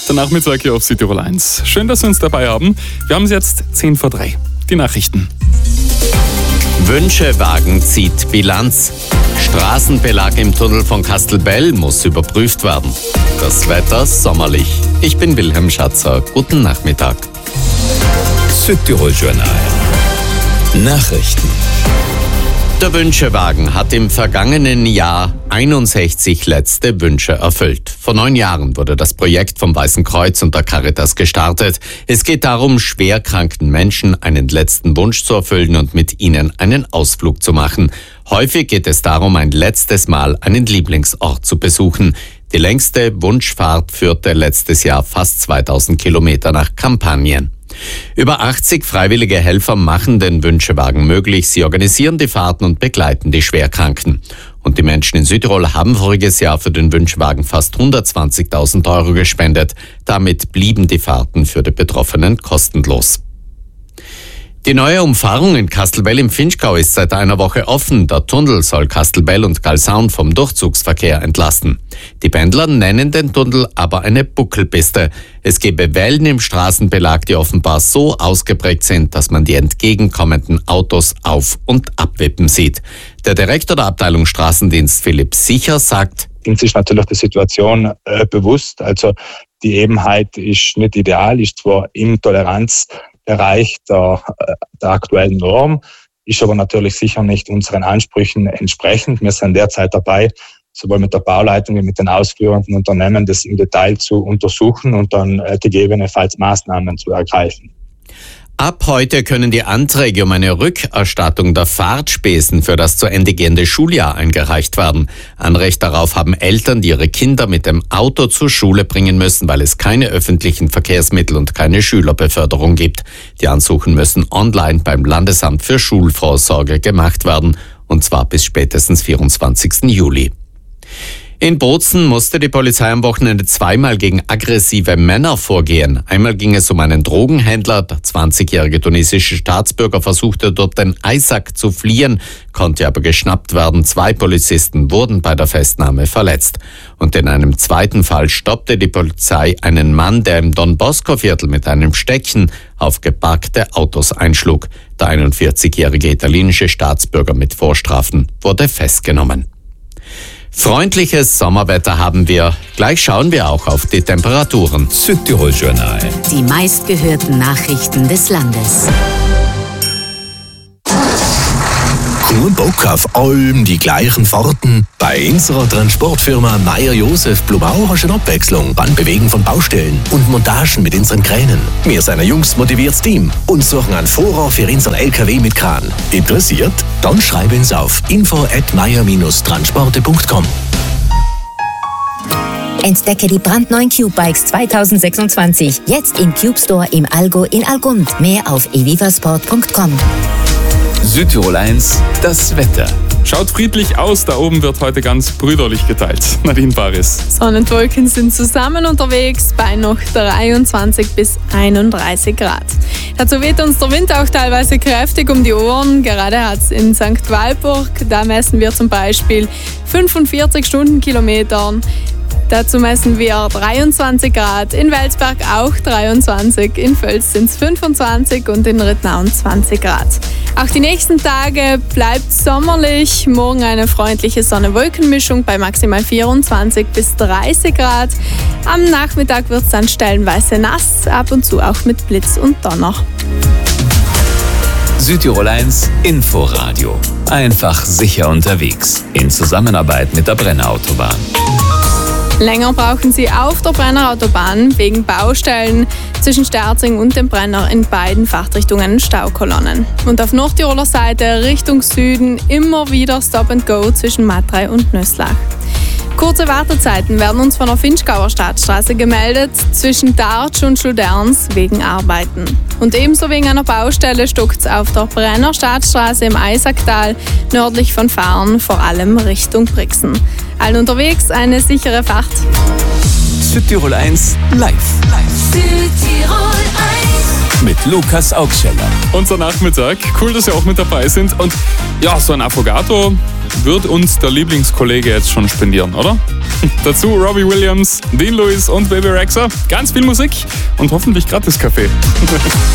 Der Nachmittag hier auf Südtirol 1. Schön, dass Sie uns dabei haben. Wir haben es jetzt 2:10. Die Nachrichten. Wünschewagen zieht Bilanz. Straßenbelag im Tunnel von Kastelbell muss überprüft werden. Das Wetter sommerlich. Ich bin Wilhelm Schatzer. Guten Nachmittag. Südtirol Journal. Nachrichten. Der Wünschewagen hat im vergangenen Jahr 61 letzte Wünsche erfüllt. Vor 9 Jahren wurde das Projekt vom Weißen Kreuz und der Caritas gestartet. Es geht darum, schwerkranken Menschen einen letzten Wunsch zu erfüllen und mit ihnen einen Ausflug zu machen. Häufig geht es darum, ein letztes Mal einen Lieblingsort zu besuchen. Die längste Wunschfahrt führte letztes Jahr fast 2000 Kilometer nach Kampanien. Über 80 freiwillige Helfer machen den Wünschewagen möglich. Sie organisieren die Fahrten und begleiten die Schwerkranken. Und die Menschen in Südtirol haben voriges Jahr für den Wünschewagen fast 120.000 Euro gespendet. Damit blieben die Fahrten für die Betroffenen kostenlos. Die neue Umfahrung in Kastelbell im Finchgau ist seit einer Woche offen. Der Tunnel soll Kastelbell und Galsaun vom Durchzugsverkehr entlasten. Die Pendler nennen den Tunnel aber eine Buckelpiste. Es gebe Wellen im Straßenbelag, die offenbar so ausgeprägt sind, dass man die entgegenkommenden Autos auf- und abwippen sieht. Der Direktor der Abteilung Straßendienst, Philipp Sicher, sagt: Uns ist natürlich die Situation bewusst. Also die Ebenheit ist nicht ideal, ist zwar im Toleranzbereich der aktuellen Norm, ist aber natürlich sicher nicht unseren Ansprüchen entsprechend. Wir sind derzeit dabei, sowohl mit der Bauleitung wie mit den ausführenden Unternehmen das im Detail zu untersuchen und dann gegebenenfalls Maßnahmen zu ergreifen. Ab heute können die Anträge um eine Rückerstattung der Fahrtspesen für das zu Ende gehende Schuljahr eingereicht werden. Anrecht darauf haben Eltern, die ihre Kinder mit dem Auto zur Schule bringen müssen, weil es keine öffentlichen Verkehrsmittel und keine Schülerbeförderung gibt. Die Ansuchen müssen online beim Landesamt für Schulvorsorge gemacht werden, und zwar bis spätestens 24. Juli. In Bozen musste die Polizei am Wochenende zweimal gegen aggressive Männer vorgehen. Einmal ging es um einen Drogenhändler. Der 20-jährige tunesische Staatsbürger versuchte dort den Eisack zu fliehen, konnte aber geschnappt werden. 2 Polizisten wurden bei der Festnahme verletzt. Und in einem zweiten Fall stoppte die Polizei einen Mann, der im Don Bosco-Viertel mit einem Stöckchen auf geparkte Autos einschlug. Der 41-jährige italienische Staatsbürger mit Vorstrafen wurde festgenommen. Freundliches Sommerwetter haben wir. Gleich schauen wir auch auf die Temperaturen. Südtirol Journal. Die meistgehörten Nachrichten des Landes. Kein Bock auf allem die gleichen Fahrten? Bei unserer Transportfirma Meyer-Josef Blumau hast du eine Abwechslung beim Bewegen von Baustellen und Montagen mit unseren Kränen. Wir sind ein jungs motiviertes Team und suchen einen Fahrer für unseren LKW mit Kran. Interessiert? Dann schreib uns auf info@meyer-transporte.com. Entdecke die brandneuen Cube-Bikes 2026. Jetzt im Cube Store im Allgäu in Algund. Mehr auf evivasport.com. Südtirol 1, das Wetter. Schaut friedlich aus, da oben wird heute ganz brüderlich geteilt. Nadine Paris. Sonne und Wolken sind zusammen unterwegs bei noch 23 bis 31 Grad. Dazu weht uns der Wind auch teilweise kräftig um die Ohren. Gerade hat es in St. Walburg, da messen wir zum Beispiel 45 Stundenkilometer. Dazu messen wir 23 Grad, in Welsberg auch 23, in Völs sind es 25 und in Rittnauen 20 Grad. Auch die nächsten Tage bleibt sommerlich, morgen eine freundliche Sonne-Wolken-Mischung bei maximal 24 bis 30 Grad. Am Nachmittag wird es dann stellenweise nass, ab und zu auch mit Blitz und Donner. Südtirol 1 Inforadio. Einfach sicher unterwegs. In Zusammenarbeit mit der Brenner Autobahn. Länger brauchen Sie auf der Brenner Autobahn wegen Baustellen zwischen Sterzing und dem Brenner in beiden Fahrtrichtungen Staukolonnen. Und auf Nordtiroler Seite Richtung Süden immer wieder Stop and Go zwischen Matrei und Nöslach. Kurze Wartezeiten werden uns von der Finchgauer Stadtstraße gemeldet, zwischen Dartsch und Schluderns wegen Arbeiten. Und ebenso wegen einer Baustelle stockt es auf der Brenner Stadtstraße im Eisacktal, nördlich von Fahren, vor allem Richtung Brixen. Allen unterwegs eine sichere Fahrt. Südtirol 1 live. Südtirol 1 mit Lukas Augsteller. Unser Nachmittag. Cool, dass ihr auch mit dabei sind. Und ja, so ein Affogato wird uns der Lieblingskollege jetzt schon spendieren, oder? Dazu Robbie Williams, Dean Lewis und Baby Rexha. Ganz viel Musik und hoffentlich gratis Kaffee.